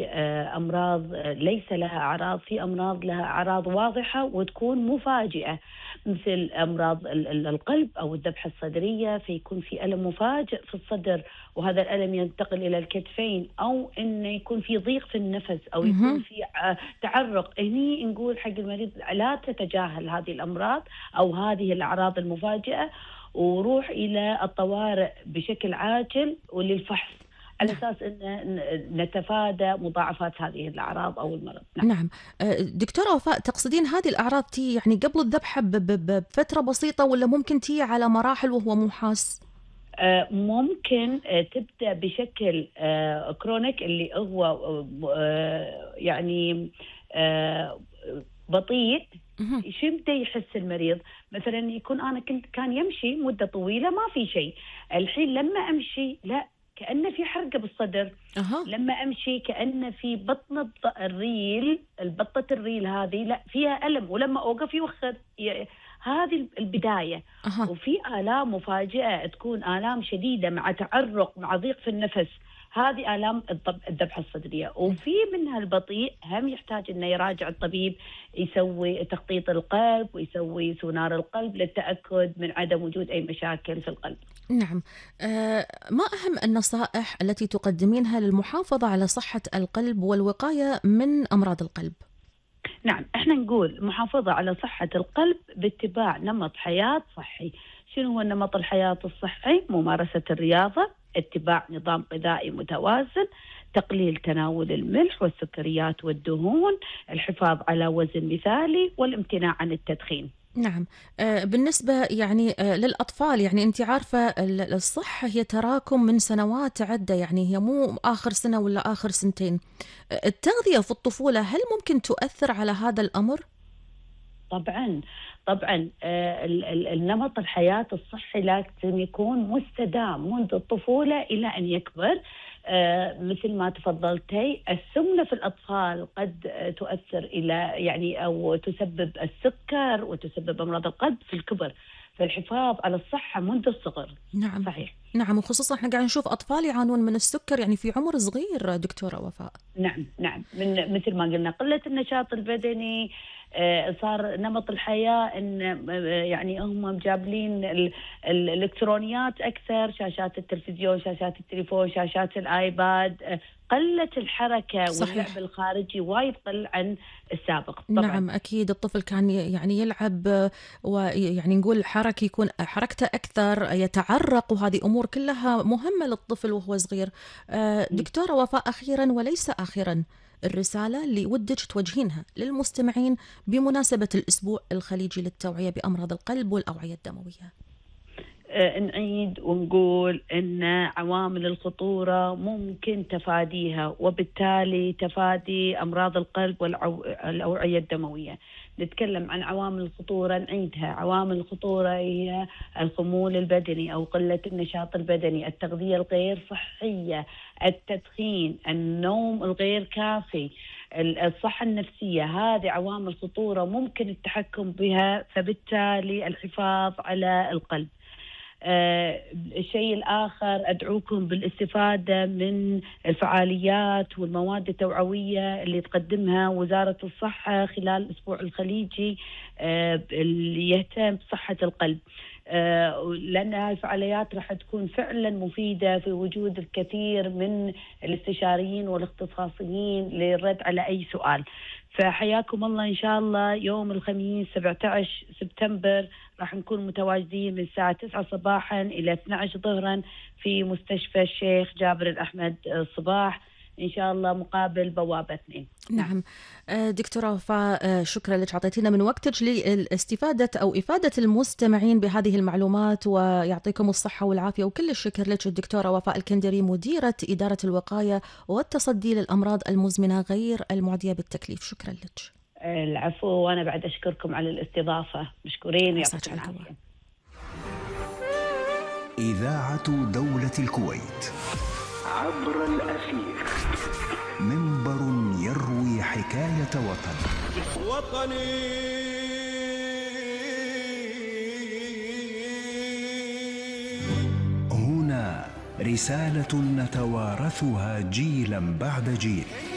أمراض ليس لها أعراض، في أمراض لها أعراض واضحة وتكون مفاجئة، مثل أمراض القلب أو الذبحة الصدرية، فيكون في ألم مفاجئ في الصدر وهذا الألم ينتقل إلى الكتفين، أو إنه يكون في ضيق في النفس، أو يكون مهم. في تعرق. هني نقول حق المريض لا تتجاهل هذه الأمراض أو هذه الأعراض المفاجئة، وروح إلى الطوارئ بشكل عاجل وللفحص، على نعم. أساس أن نتفادى مضاعفات هذه الأعراض أو المرض. نعم. نعم. دكتورة وفاء، تقصدين هذه الأعراض تي يعني قبل الذبحة بفترة بسيطة، ولا ممكن تي على مراحل وهو مو حاس؟ ممكن تبدأ بشكل كرونيك، اللي هو يعني آه، بطيء. مهم. شو يبدأ يحس المريض؟ مثلا يكون أنا كان يمشي مدة طويلة ما في شيء، الحين لما أمشي لا، كأنه في حرقة بالصدر. أها. لما أمشي كأن في بطن الريل، البطة الريل هذه لا فيها ألم، ولما أوقف يوخر. هذه البداية. أها. وفي آلام مفاجئة تكون آلام شديدة مع تعرق مع ضيق في النفس، هذه آلام الذبحة الصدرية. وفي منها البطيء، هم يحتاج إنه يراجع الطبيب، يسوي تخطيط القلب ويسوي سونار القلب للتأكد من عدم وجود أي مشاكل في القلب. نعم. ما أهم النصائح التي تقدمينها للمحافظة على صحة القلب والوقاية من أمراض القلب؟ نعم، احنا نقول محافظة على صحة القلب باتباع نمط حياة صحي. شنو هو النمط الحياة الصحي؟ ممارسة الرياضة، اتباع نظام غذائي متوازن، تقليل تناول الملح والسكريات والدهون، الحفاظ على وزن مثالي، والامتناع عن التدخين. نعم. بالنسبة يعني للأطفال، يعني أنت عارفة الصحة هي تراكم من سنوات عدة، يعني هي مو آخر سنة ولا آخر سنتين. التغذية في الطفولة هل ممكن تؤثر على هذا الأمر؟ طبعا. طبعا النمط الحياة الصحي لازم يكون مستدام منذ الطفولة إلى أن يكبر. مثل ما تفضلتي، السمنة في الأطفال قد تؤثر إلى يعني أو تسبب السكر وتسبب أمراض القلب في الكبر، فالحفاظ على الصحة منذ الصغر. نعم. صحيح. نعم، وخصوصا احنا قاعد نشوف أطفال يعانون من السكر يعني في عمر صغير دكتورة وفاء. نعم. نعم، من مثل ما قلنا قلة النشاط البدني، صار نمط الحياة ان يعني هم جابلين الالكترونيات اكثر، شاشات التلفزيون، شاشات التليفون، شاشات الايباد، قلة الحركة واللعب صحيح. الخارجي وايد قل عن السابق طبعا. نعم أكيد، الطفل كان يعني يلعب، ويعني نقول حركة، يكون حركته أكثر، يتعرق، وهذه أمور كلها مهمة للطفل وهو صغير. دكتورة وفاء، أخيرا وليس آخرا، الرسالة اللي ودك توجهينها للمستمعين بمناسبة الأسبوع الخليجي للتوعية بأمراض القلب والأوعية الدموية؟ نعيد ونقول أن عوامل الخطورة ممكن تفاديها، وبالتالي تفادي أمراض القلب والأوعية الدموية. نتكلم عن عوامل الخطورة، نعيدها. عوامل الخطورة هي الخمول البدني أو قلة النشاط البدني، التغذية الغير صحية، التدخين، النوم الغير كافي، الصحة النفسية. هذه عوامل خطورة ممكن التحكم بها، فبالتالي الحفاظ على القلب. الشيء الآخر، أدعوكم بالاستفادة من الفعاليات والمواد التوعوية اللي تقدمها وزارة الصحة خلال الأسبوع الخليجي اللي يهتم بصحة القلب، لأن هاي الفعاليات راح تكون فعلا مفيدة في وجود الكثير من الاستشاريين والاختصاصيين للرد على أي سؤال. فحياكم الله. إن شاء الله يوم الخميس 17 سبتمبر راح نكون متواجدين من الساعة 9 صباحا إلى 12 ظهرا في مستشفى الشيخ جابر الأحمد الصباح، إن شاء الله مقابل بوابة 2. نعم. دكتورة وفاء، شكرا لك، عطيتينا من وقتك لاستفادة أو إفادة المستمعين بهذه المعلومات، ويعطيكم الصحة والعافية. وكل الشكر لك الدكتورة وفاء الكندري، مديرة إدارة الوقاية والتصدي للأمراض المزمنة غير المعدية بالتكليف. شكرا لك. العفو، وأنا بعد أشكركم على الاستضافة. مشكورين ويعطيكم عساك على العافية. إذاعة دولة الكويت عبر الأثير، منبر يروي حكاية وطني. هنا رسالة نتوارثها جيلا بعد جيل.